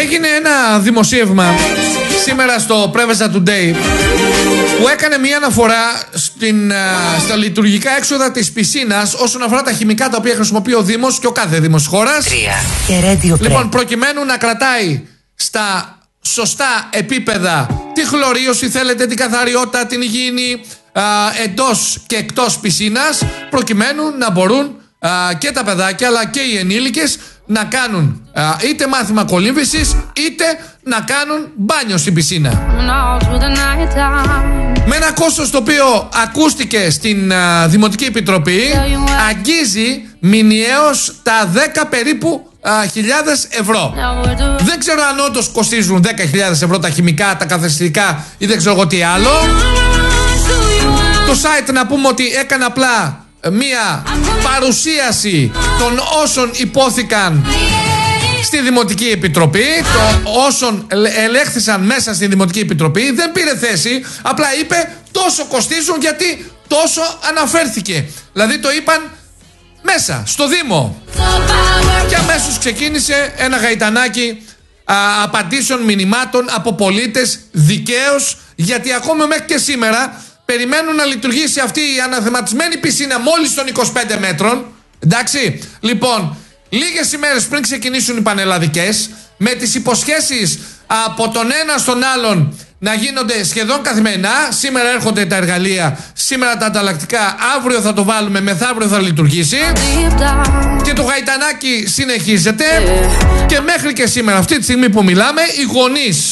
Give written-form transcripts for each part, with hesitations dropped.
Έγινε ένα δημοσίευμα σήμερα στο Πρέβεζα Today που έκανε μια αναφορά στα λειτουργικά έξοδα της πισίνας όσον αφορά τα χημικά τα οποία χρησιμοποιεί ο Δήμος και ο κάθε Δήμος χώρας. Λοιπόν, προκειμένου να κρατάει στα σωστά επίπεδα τη χλωρίωση, θέλετε, την καθαριότητα, την υγιεινή εντός και εκτός πισίνας, προκειμένου να μπορούν και τα παιδάκια αλλά και οι ενήλικες να κάνουν είτε μάθημα κολύμβησης είτε να κάνουν μπάνιο στην πισίνα. Με ένα κόστος το οποίο ακούστηκε στην Δημοτική Επιτροπή αγγίζει μηνιαίως τα 10 περίπου χιλιάδες ευρώ. Δεν ξέρω αν όντως κοστίζουν 10.000 ευρώ τα χημικά, τα καθαριστικά ή δεν ξέρω εγώ τι άλλο. Το site, να πούμε ότι έκανε απλά μία παρουσίαση των όσων υπόθηκαν στη Δημοτική Επιτροπή, των όσων ελέγχθησαν μέσα στη Δημοτική Επιτροπή. Δεν πήρε θέση, απλά είπε τόσο κοστίζουν γιατί τόσο αναφέρθηκε. Δηλαδή το είπαν μέσα στο Δήμο. Και αμέσως ξεκίνησε ένα γαϊτανάκι απαντήσεων, μηνυμάτων από πολίτες δικαίως, γιατί ακόμα μέχρι και σήμερα περιμένουν να λειτουργήσει αυτή η αναθεματισμένη πισίνα μόλις των 25 μέτρων. Εντάξει, λοιπόν, λίγες ημέρες πριν ξεκινήσουν οι πανελλαδικές, με τις υποσχέσεις από τον ένα στον άλλον να γίνονται σχεδόν καθημερινά. Σήμερα έρχονται τα εργαλεία, σήμερα τα ανταλλακτικά, αύριο θα το βάλουμε, μεθαύριο θα λειτουργήσει. Και το γαϊτανάκι συνεχίζεται. Και μέχρι και σήμερα, αυτή τη στιγμή που μιλάμε, οι γονείς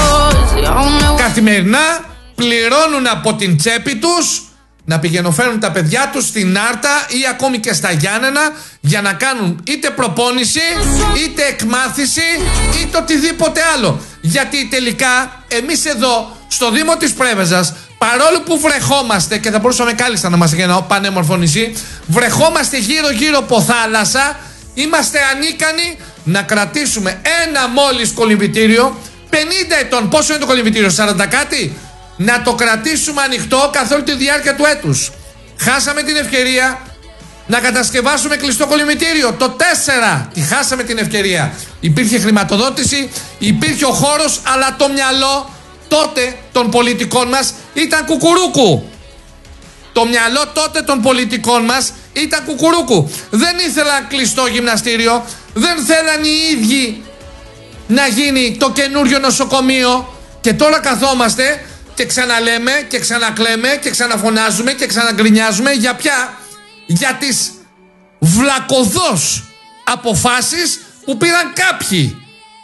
καθημερινά πληρώνουν από την τσέπη τους να πηγαίνουν τα παιδιά τους στην Άρτα ή ακόμη και στα Γιάννενα για να κάνουν είτε προπόνηση, είτε εκμάθηση, είτε οτιδήποτε άλλο. Γιατί τελικά εμείς εδώ στο Δήμο της Πρέβεζας, παρόλο που βρεχόμαστε, και θα μπορούσαμε κάλλιστα να είμαστε ένα πανέμορφο νησί, βρεχόμαστε γύρω γύρω από θάλασσα, είμαστε ανίκανοι να κρατήσουμε ένα μόλις κολυμβητήριο 50 ετών. Πόσο είναι το κολυμβητήριο, 40 κάτι? Να το κρατήσουμε ανοιχτό καθ' όλη τη διάρκεια του έτους. Χάσαμε την ευκαιρία να κατασκευάσουμε κλειστό κολυμβητήριο. Το 4 τη χάσαμε την ευκαιρία. Υπήρχε χρηματοδότηση, υπήρχε ο χώρος, αλλά το μυαλό τότε των πολιτικών μας ήταν κουκουρούκου. Το μυαλό τότε των πολιτικών μας ήταν κουκουρούκου. Δεν ήθελαν κλειστό γυμναστήριο, δεν θέλαν οι ίδιοι να γίνει το καινούριο νοσοκομείο. Και τώρα καθόμαστε και ξαναλέμε και ξανακλέμε και ξαναφωνάζουμε και ξαναγκρινιάζουμε για ποια? Για τις βλακωδώς αποφάσεις που πήραν κάποιοι,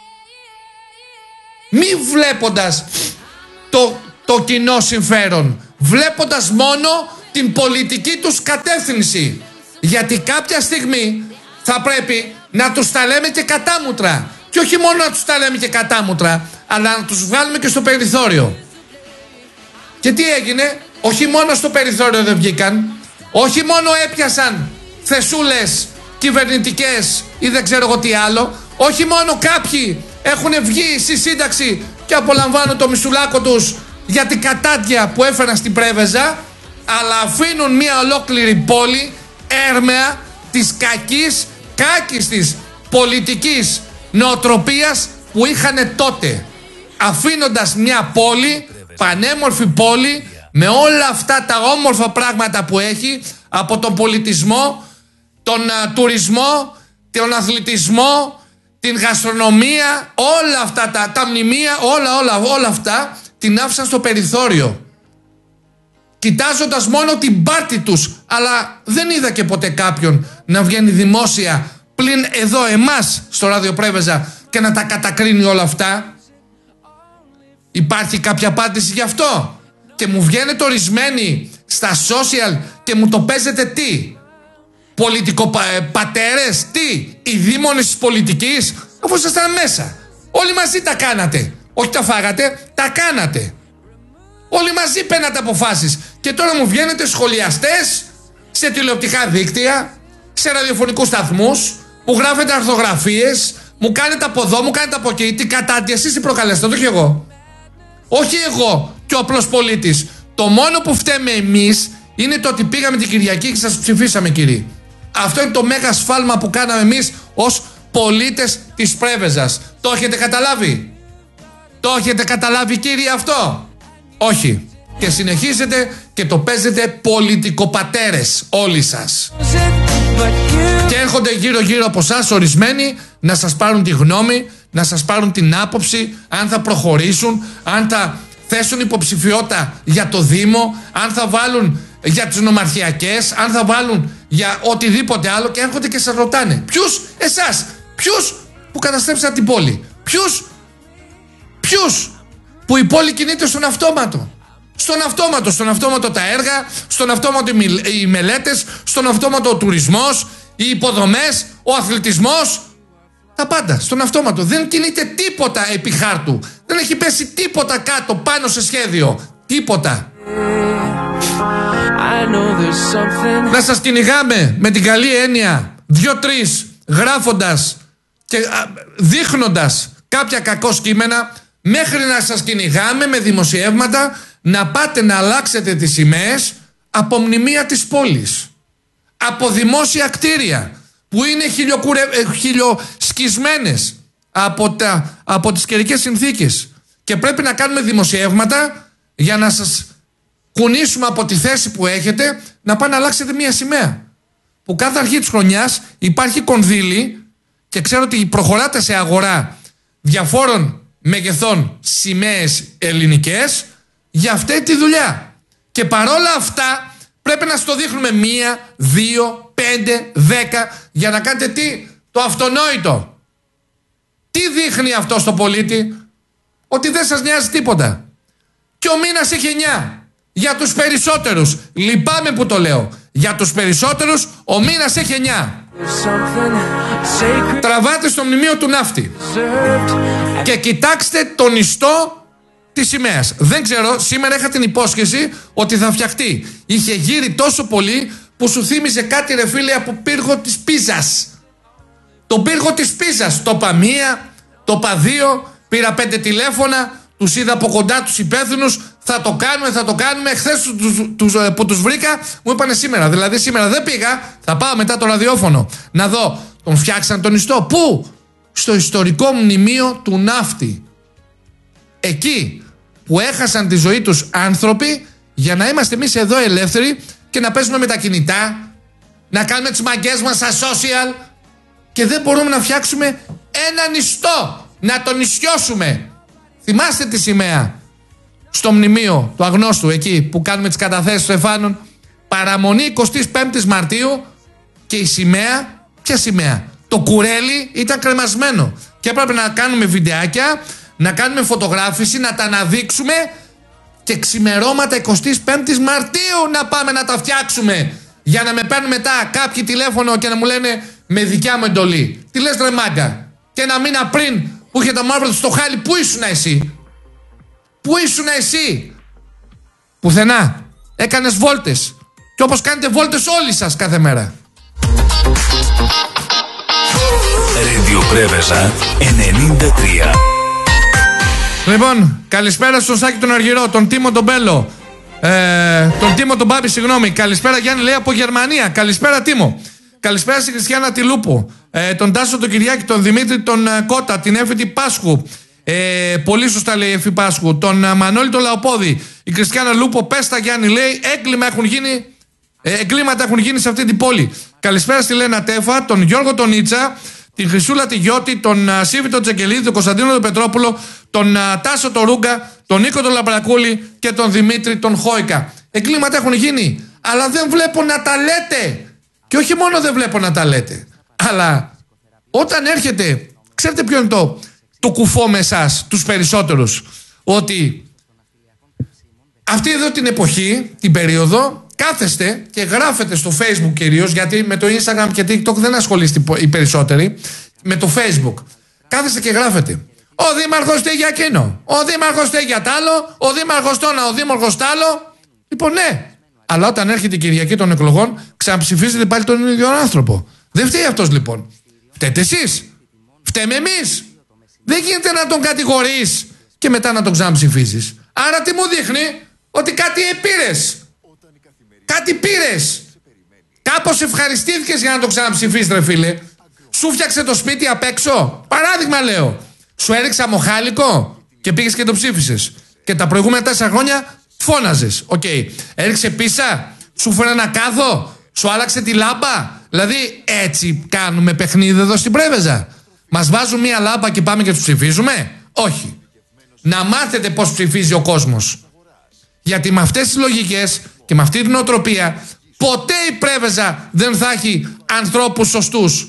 μη βλέποντας το κοινό συμφέρον, βλέποντας μόνο την πολιτική τους κατεύθυνση. Γιατί κάποια στιγμή θα πρέπει να τους τα λέμε και κατάμουτρα. Και όχι μόνο να τους τα λέμε και κατάμουτρα, αλλά να τους βγάλουμε και στο περιθώριο. Και τι έγινε? Όχι μόνο στο περιθώριο δεν βγήκαν, όχι μόνο έπιασαν θεσούλες κυβερνητικές ή δεν ξέρω εγώ τι άλλο, όχι μόνο κάποιοι έχουν βγει στη σύνταξη και απολαμβάνουν το μισθουλάκο τους για την κατάντια που έφεραν στην Πρέβεζα, αλλά αφήνουν μια ολόκληρη πόλη έρμεα της κάκιστης πολιτικής νοοτροπίας που είχαν τότε, αφήνοντας μια πόλη, πανέμορφη πόλη, με όλα αυτά τα όμορφα πράγματα που έχει, από τον πολιτισμό, τον τουρισμό, τον αθλητισμό, την γαστρονομία, όλα αυτά τα μνημεία, όλα αυτά την άφησαν στο περιθώριο, κοιτάζοντας μόνο την πάρτη τους. Αλλά δεν είδα και ποτέ κάποιον να βγαίνει δημόσια πλην εδώ εμάς στο Ράδιο Πρέβεζα και να τα κατακρίνει όλα αυτά. Υπάρχει κάποια απάντηση γι' αυτό? Και μου βγαίνετε ορισμένοι στα social και μου το παίζετε τι? Πολιτικοπατέρες, τι? Οι δήμονες της πολιτικής, αφού ήσασταν μέσα. Όλοι μαζί τα κάνατε. Όχι τα φάγατε, τα κάνατε. Όλοι μαζί παίρνατε αποφάσεις. Και τώρα μου βγαίνετε σχολιαστές σε τηλεοπτικά δίκτυα, σε ραδιοφωνικούς σταθμούς, που γράφετε αρθογραφίες, μου κάνετε από εδώ, μου κάνετε από εκεί. Τι κατάντια, εσείς τι προκαλέσετε, όχι εγώ. Όχι εγώ και ο απλός πολίτης. Το μόνο που φταίμε εμείς είναι το ότι πήγαμε την Κυριακή και σας ψηφίσαμε, κύριοι. Αυτό είναι το μέγα σφάλμα που κάναμε εμείς ως πολίτες της Πρέβεζας. Το έχετε καταλάβει? Το έχετε καταλάβει, κύριε, αυτό? Όχι. Και συνεχίζετε και το παίζετε πολιτικοπατέρες όλοι σας. Και έρχονται γύρω-γύρω από εσάς ορισμένοι να σας πάρουν τη γνώμη, να σας πάρουν την άποψη, αν θα προχωρήσουν, αν θα θέσουν υποψηφιότητα για το Δήμο, αν θα βάλουν για τις νομαρχιακές, αν θα βάλουν για οτιδήποτε άλλο, και έρχονται και σας ρωτάνε. Ποιους? Εσάς. Ποιους που καταστρέψατε την πόλη? Ποιους που η πόλη κινείται στον αυτόματο? Στον αυτόματο τα έργα, στον αυτόματο οι μελέτες, στον αυτόματο ο τουρισμός, οι υποδομές, ο αθλητισμός. Τα πάντα στον αυτόματο. Δεν κινείται τίποτα επί χάρτου. Δεν έχει πέσει τίποτα κάτω πάνω σε σχέδιο. Τίποτα. Να σας κυνηγάμε με την καλή έννοια 2-3 γράφοντας και δείχνοντας κάποια κακό κείμενα, μέχρι να σας κυνηγάμε με δημοσιεύματα να πάτε να αλλάξετε τις σημαίες από μνημεία της πόλης, από δημόσια κτίρια που είναι χιλιοσκισμένες από τις καιρικές συνθήκες, και πρέπει να κάνουμε δημοσιεύματα για να σας κουνήσουμε από τη θέση που έχετε να πάνε να αλλάξετε μια σημαία, που κάθε αρχή της χρονιάς υπάρχει κονδύλι, και ξέρω ότι προχωράτε σε αγορά διαφόρων μεγεθών σημαίες ελληνικές για αυτή τη δουλειά. Και παρόλα αυτά πρέπει να στο δείχνουμε 1, 2, 5, 10 για να κάνετε τι? Το αυτονόητο. Τι δείχνει αυτό στο πολίτη? Ότι δεν σας νοιάζει τίποτα. Και ο μήνας έχει 9. Για τους περισσότερους, λυπάμαι που το λέω, για τους περισσότερους ο μήνας έχει 9. Τραβάτε στο μνημείο του ναύτη και κοιτάξτε τον ιστό της σημαίας. Δεν ξέρω, σήμερα είχα την υπόσχεση ότι θα φτιαχτεί. Είχε γύρει τόσο πολύ που σου θύμιζε κάτι, ρε φίλε, από πύργο της Πίζας. Τον πύργο της Πίζας. Το είπα 1, το είπα 2, πήρα 5 τηλέφωνα, τους είδα από κοντά τους υπεύθυνους. Θα το κάνουμε. Χθες που τους βρήκα μου είπανε σήμερα. Δηλαδή σήμερα δεν πήγα, θα πάω μετά το ραδιόφωνο να δω. Τον φτιάξαν τον ιστό. Πού? Στο ιστορικό μνημείο του ναύτη. Εκεί που έχασαν τη ζωή τους άνθρωποι για να είμαστε εμείς εδώ ελεύθεροι και να παίζουμε με τα κινητά, να κάνουμε τις μαγκές μας στα social, και δεν μπορούμε να φτιάξουμε έναν ιστό, να τον ισιώσουμε. Θυμάστε τη σημαία στο μνημείο του αγνώστου, εκεί που κάνουμε τις καταθέσεις των εφάνων? Παραμονή 25ης Μαρτίου, και η σημαία, ποια σημαία? Το κουρέλι ήταν κρεμασμένο και έπρεπε να κάνουμε βιντεάκια, να κάνουμε φωτογράφηση, να τα αναδείξουμε, και ξημερώματα 25ης Μαρτίου να πάμε να τα φτιάξουμε, για να με παίρνουν μετά κάποιοι τηλέφωνο και να μου λένε με δικιά μου εντολή. Τι λες, ρε μάγκα? Και ένα μήνα πριν που είχε τα μαύρα του στο χάλι, πού ήσουνα εσύ? Πού ήσουνα εσύ? Πουθενά. Έκανες βόλτες. Και όπως κάνετε βόλτες όλοι σας κάθε μέρα. Radio Πρέβεζα 93. Λοιπόν, καλησπέρα στον Σάκη τον Αργυρό, τον Τίμο τον Μπέλο, τον Τίμο τον Μπάμπη, συγγνώμη. Καλησπέρα Γιάννη, λέει, από Γερμανία. Καλησπέρα Τίμο. Καλησπέρα στη Χριστιανά τη Λούπο, τον Τάσο τον Κυριάκη, τον Δημήτρη τον Κώτα, την Εύη τη Πάσχου. Πολύ σωστά λέει η Εύη Πάσχου. Τον Μανώλη τον Λαοπόδη. Η Χριστιανά Λούπο, πέστα Γιάννη, λέει, εγκλήματα έχουν γίνει σε αυτή την πόλη. Καλησπέρα στη Λένα Τέφα, τον Γιώργο τον Ίτσα, την Χρυσούλα τη Γιώτη, τον Σίβη τον Τζεκελίδη, τον Κωνσταντίνο τον Πετρόπουλο, τον Τάσο τον Ρούγκα, τον Νίκο τον Λαμπρακούλη και τον Δημήτρη τον Χόικα. Εγκλήματα έχουν γίνει, αλλά δεν βλέπω να τα λέτε. Και όχι μόνο δεν βλέπω να τα λέτε, αλλά όταν έρχεται, ξέρετε ποιο είναι το κουφό με εσάς, τους περισσότερους? Ότι αυτή εδώ την εποχή, την περίοδο, κάθεστε και γράφετε στο Facebook κυρίως, γιατί με το Instagram και TikTok δεν ασχολείστε οι περισσότεροι, με το Facebook. Κάθεστε και γράφετε: ο δήμαρχος τι για εκείνο, ο δήμαρχος τι για τ' άλλο, ο δήμαρχος τόνα, ο δήμαρχος τ' άλλο. Λοιπόν, ναι. Αλλά όταν έρχεται η Κυριακή των εκλογών, ξαναψηφίζετε πάλι τον ίδιο άνθρωπο. Δεν φταίει αυτός λοιπόν. Φταίτε εσείς. Φταίμε εμείς. Δεν γίνεται να τον κατηγορείς και μετά να τον ξαναψηφίζεις. Άρα τι μου δείχνει? Ότι κάτι πήρες. Κάτι πήρες. Κάπως ευχαριστήθηκες για να τον ξαναψηφίσεις, ρε φίλε. Σου φτιάξε το σπίτι απ' έξω. Παράδειγμα λέω. Σου έριξα μοχάλικο και πήγες και το ψήφισες. Και τα προηγούμενα 4 χρόνια φώναζες. Οκ. Έριξε πίσα. Σου φέρε ένα κάδο. Σου άλλαξε τη λάμπα. Δηλαδή έτσι κάνουμε παιχνίδι εδώ στην Πρέβεζα. Μας βάζουν μία λάμπα και πάμε και τους ψηφίζουμε. Όχι. Να μάθετε πώς ψηφίζει ο κόσμος. Γιατί με αυτές τις λογικές και με αυτή την νοοτροπία ποτέ η Πρέβεζα δεν θα έχει ανθρώπους σωστούς.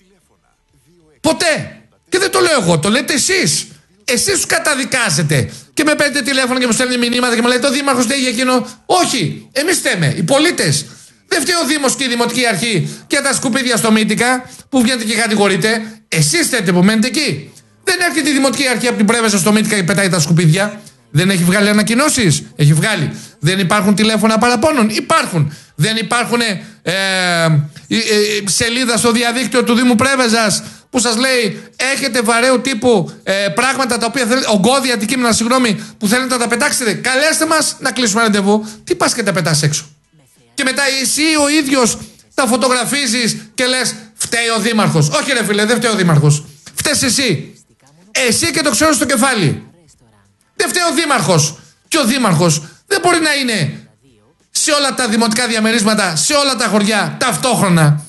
Ποτέ. Και δεν το λέω εγώ, το λέτε εσείς. Εσείς τους καταδικάζετε. Και με παίρνετε τηλέφωνο και μου στέλνετε μηνύματα και μου λέτε ο Δήμαρχος φταίει για εκείνο. Όχι, εμείς φταίμε, οι πολίτες. Δεν φταίει ο Δήμος και η Δημοτική Αρχή και τα σκουπίδια στο Μύτικα που βγαίνετε και κατηγορείτε. Εσείς φταίτε που μένετε εκεί. Δεν έρχεται η Δημοτική Αρχή από την Πρέβεζα στο Μύτικα και πετάει τα σκουπίδια. Δεν έχει βγάλει ανακοινώσεις. Έχει βγάλει. Δεν υπάρχουν τηλέφωνα παραπώνων. Υπάρχουν. Δεν υπάρχουν σελίδα στο διαδίκτυο του Δήμου Πρέβεζας που σας λέει έχετε βαρέου τύπου πράγματα τα οποία θέλετε, ογκώδη αντικείμενα, συγγνώμη, που θέλετε να τα πετάξετε. Καλέστε μας να κλείσουμε ραντεβού. Τι πας και τα πετάς έξω. Και μετά εσύ ο ίδιος τα φωτογραφίζεις και λες φταίει ο Δήμαρχος. Όχι ρε φίλε, δεν φταίει ο Δήμαρχος. Φταίς εσύ. Εσύ και το ξέρω στο κεφάλι. Δεν φταίει ο Δήμαρχος. Και ο Δήμαρχος δεν μπορεί να είναι σε όλα τα δημοτικά διαμερίσματα, σε όλα τα χωριά, ταυτόχρονα.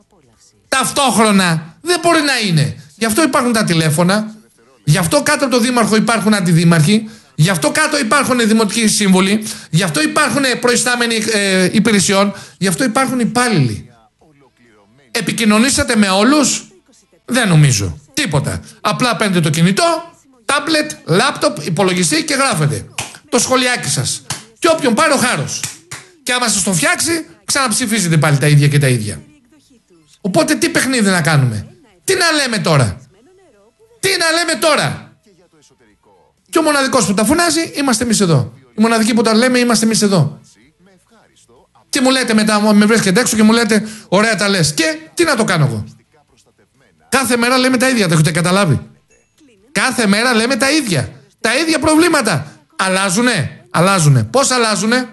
Ταυτόχρονα. Δεν μπορεί να είναι. Γι' αυτό υπάρχουν τα τηλέφωνα. Γι' αυτό κάτω από το Δήμαρχο υπάρχουν αντιδήμαρχοι. Γι' αυτό κάτω υπάρχουν δημοτικοί σύμβουλοι. Γι' αυτό υπάρχουν προϊστάμενοι υπηρεσιών. Γι' αυτό υπάρχουν υπάλληλοι. Επικοινωνήσατε με όλους? Δεν νομίζω. Τίποτα. Απλά παίρνετε το κινητό, τάμπλετ, λάπτοπ, υπολογιστή και γράφετε το σχολιάκι σας. Και όποιον πάρει ο χάρος. Και άμα σας το φτιάξει, ξαναψηφίζετε πάλι τα ίδια και τα ίδια. Οπότε τι παιχνίδι να κάνουμε? Τι να λέμε τώρα? Τι να λέμε τώρα? Και ο μοναδικός που τα φωνάζει είμαστε εμείς εδώ. Οι μοναδικοί που τα λέμε είμαστε εμείς εδώ. Και μου λέτε μετά, με βρίσκετε έξω και μου λέτε ωραία τα λες. Και τι να το κάνω εγώ? Κάθε μέρα λέμε τα ίδια, το έχετε καταλάβει? Κάθε μέρα λέμε τα ίδια. Τα ίδια προβλήματα. Αλλάζουνε? Αλλάζουνε. Πώς αλλάζουνε?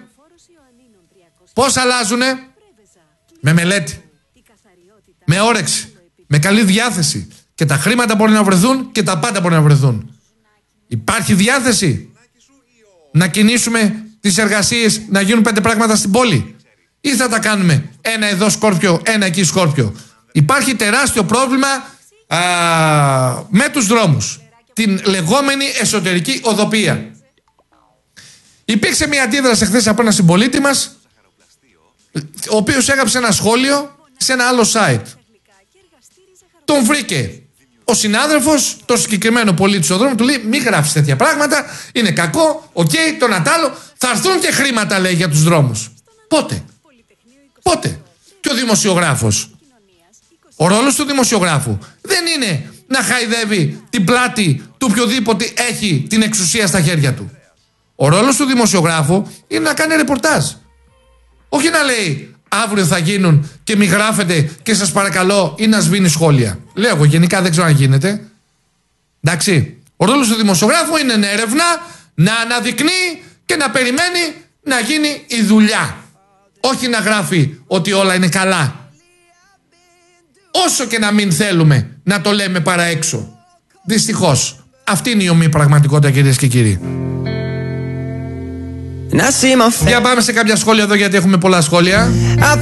Πώς αλλάζουνε? Με μελέτη. Με όρεξη. Με καλή διάθεση. Και τα χρήματα μπορεί να βρεθούν και τα πάντα μπορεί να βρεθούν. Υπάρχει διάθεση να κινήσουμε τις εργασίες, να γίνουν 5 πράγματα στην πόλη? Ή θα τα κάνουμε ένα εδώ Σκόρπιο, ένα εκεί Σκόρπιο? Υπάρχει τεράστιο πρόβλημα με τους δρόμους. Την λεγόμενη εσωτερική οδοπία. Υπήρξε μια αντίδραση χθες από ένα συμπολίτη μας, ο οποίος έγραψε ένα σχόλιο σε ένα άλλο site. Τον βρήκε ο συνάδελφος, το συγκεκριμένο πολίτη στον δρόμο, του λέει μην γράψεις τέτοια πράγματα, είναι κακό, το Νατάλο, θα έρθουν και χρήματα λέει για τους δρόμους. Πότε? Και ο δημοσιογράφος, ο ρόλος του δημοσιογράφου δεν είναι να χαϊδεύει την πλάτη του οποιοδήποτε έχει την εξουσία στα χέρια του. Ο ρόλος του δημοσιογράφου είναι να κάνει ρεπορτάζ. Όχι να λέει αύριο θα γίνουν και μη γράφετε και σας παρακαλώ ή να σβήνει σχόλια. Λέω εγώ γενικά, δεν ξέρω αν γίνεται. Εντάξει. Ο ρόλος του δημοσιογράφου είναι να ερευνά, να αναδεικνύει και να περιμένει να γίνει η δουλειά. Όχι να γράφει ότι όλα είναι καλά. Όσο και να μην θέλουμε να το λέμε παρά έξω. Δυστυχώς. Αυτή είναι η ομή πραγματικότητα, κυρίες και κύριοι. Για πάμε σε κάποια σχόλια εδώ, γιατί έχουμε πολλά σχόλια.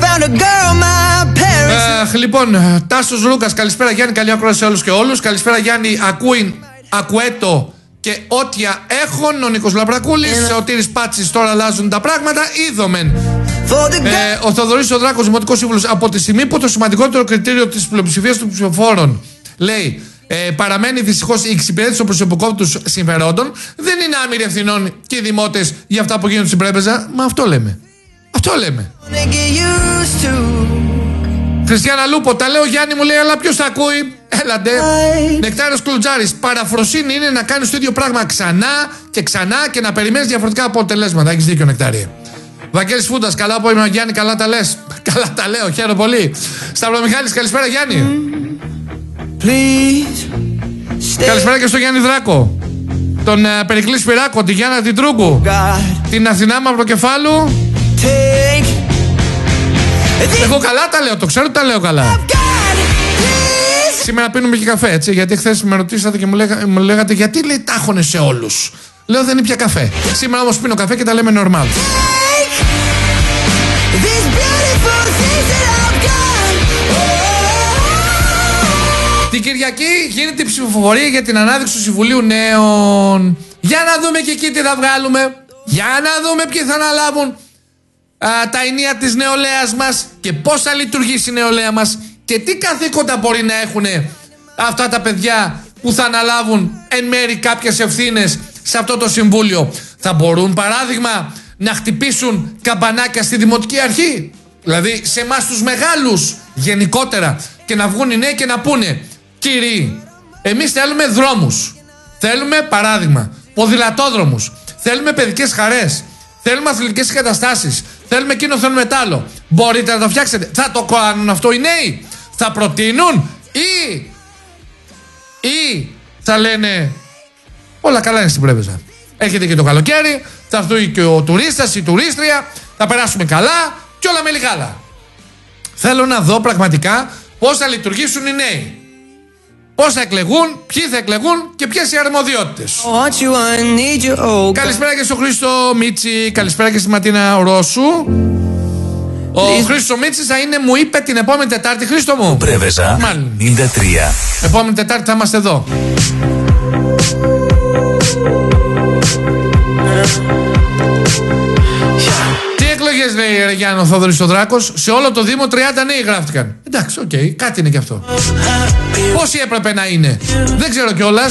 Λοιπόν, Τάσος Λούκας, καλησπέρα Γιάννη, καλή ακρόαση σε όλους και όλους. Καλησπέρα Γιάννη, Ακουέτο και Ότια έχων. Ο Νίκος Λαμπρακούλης, ο Τύρης Πάτσης, τώρα αλλάζουν τα πράγματα. Είδομεν. Ο Θοδωρής ο Δράκος, Δημοτικός Σύμβουλος, από τη στιγμή που το σημαντικότερο κριτήριο της πλειοψηφίας των ψηφοφόρων λέει παραμένει δυστυχώς η εξυπηρέτηση των προσωπικών τους συμφερόντων, δεν είναι άμυροι ευθυνών και οι δημότες για αυτά που γίνονται στην Πρέβεζα. Μα αυτό λέμε. Αυτό λέμε. Χριστιανά Λούπο, τα λέω Γιάννη, μου λέει, αλλά ποιος τα ακούει? Έλαντε. Νεκτάριος Κλουτζάρης, παραφροσύνη είναι να κάνεις το ίδιο πράγμα ξανά και ξανά και να περιμένεις διαφορετικά αποτελέσματα. Έχεις δίκιο, Νεκτάριε. Βαγγέλης Φούντας, καλά απόγευμα Γιάννη, καλά τα λες. Καλά τα λέω, χαίρομαι πολύ. Σταυρομιχάλης, καλησπέρα Γιάννη. Καλησπέρα και στο Γιάννη Δράκο, τον Περικλή Σπυράκο, τη Γιάννα την Τρούγκου, την Αθηνά Μαυροκεφάλου. Εγώ καλά τα λέω, το ξέρω ότι τα λέω καλά. Σήμερα πίνουμε και καφέ, έτσι. Γιατί χθες με ρωτήσατε και μου λέγατε γιατί λέει τάχωνε σε όλους. Λέω δεν είναι πια καφέ. Σήμερα όμως πίνω καφέ και τα λέμε normal. Την Κυριακή γίνεται η ψηφοφορία για την ανάδειξη του Συμβουλίου Νέων. Για να δούμε και εκεί τι θα βγάλουμε. Για να δούμε ποιοι θα αναλάβουν τα ενία της νεολαίας μας και πώς θα λειτουργήσει η νεολαία μας και τι καθήκοντα μπορεί να έχουν αυτά τα παιδιά που θα αναλάβουν εν μέρει κάποιες ευθύνες σε αυτό το συμβούλιο. Θα μπορούν παράδειγμα να χτυπήσουν καμπανάκια στη Δημοτική Αρχή, δηλαδή σε εμάς τους μεγάλους γενικότερα, και να βγουν οι νέοι και να πούνε κύριοι, εμείς θέλουμε δρόμους, θέλουμε παράδειγμα ποδηλατόδρομους, θέλουμε παιδικές χαρές, θέλουμε αθλητικές εγκαταστάσεις, θέλουμε εκείνο, θέλουμε τ' άλλο. Μπορείτε να το φτιάξετε? Θα το κάνουν αυτό οι νέοι? Θα προτείνουν ή θα λένε όλα καλά είναι στην Πρέβεζα, έρχεται και το καλοκαίρι, θα έρθει και ο τουρίστας, η τουρίστρια, θα περάσουμε καλά και όλα με λιγάλα. Θέλω να δω πραγματικά πώς θα λειτουργήσουν οι νέοι, πώς θα εκλεγούν, ποιοι θα εκλεγούν και ποιες οι αρμοδιότητες. Καλησπέρα και στον Χρήστο Μίτσι, καλησπέρα και στη Ματίνα Ρώσου. Ο Χρήστος Μίτσης θα είναι, μου είπε, την επόμενη Τετάρτη. Χρήστο μου, Πρέβεζα 93. επόμενη Τετάρτη θα είμαστε εδώ. Τι εκλογές λέει ρε Γιάννη ο Θόδωρης ο Δράκος? Σε όλο το Δήμο 30 νέοι γράφτηκαν. Εντάξει, οκ, κάτι είναι και αυτό. Πόσοι έπρεπε να είναι? Δεν ξέρω κιόλας.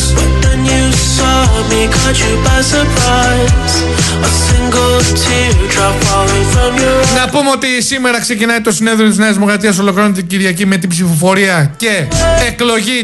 Να πούμε ότι σήμερα ξεκινάει το συνέδριο της Νέας Δημοκρατίας, ολοκληρώνεται την Κυριακή με την ψηφοφορία και εκλογή